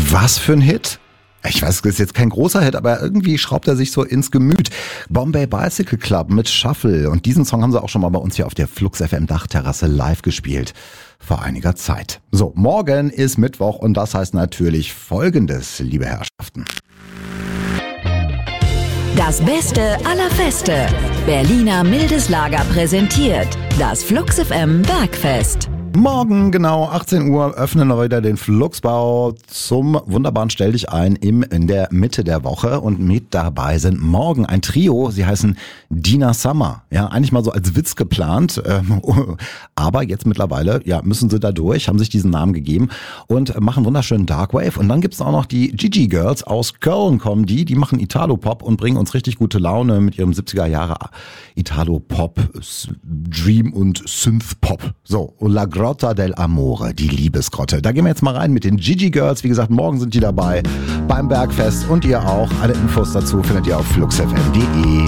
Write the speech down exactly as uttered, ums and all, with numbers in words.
Was für ein Hit? Ich weiß, das ist jetzt kein großer Hit, aber irgendwie schraubt er sich so ins Gemüt. Bombay Bicycle Club mit Shuffle. Und diesen Song haben sie auch schon mal bei uns hier auf der Flux F M Dachterrasse live gespielt. Vor einiger Zeit. So, morgen ist Mittwoch und das heißt natürlich Folgendes, liebe Herrschaften. Das Beste aller Feste. Berliner Mildes Lager präsentiert das Flux F M Bergfest. Morgen genau achtzehn Uhr öffnen wir wieder den Fluxbau zum wunderbaren Stell dich ein im, in der Mitte der Woche und mit dabei sind morgen ein Trio, sie heißen Dina Summer, ja eigentlich mal so als Witz geplant, ähm, aber jetzt mittlerweile ja müssen sie da durch, haben sich diesen Namen gegeben und machen wunderschönen Darkwave und dann gibt's auch noch die Gigi Girls aus Köln kommen die, die machen Italo-Pop und bringen uns richtig gute Laune mit ihrem siebziger Jahre Italo-Pop, Dream und Synth-Pop. So, und La Grotta del Amore, die Liebesgrotte. Da gehen wir jetzt mal rein mit den Gigi Girls. Wie gesagt, morgen sind die dabei beim Bergfest und ihr auch. Alle Infos dazu findet ihr auf flux f m punkt d e.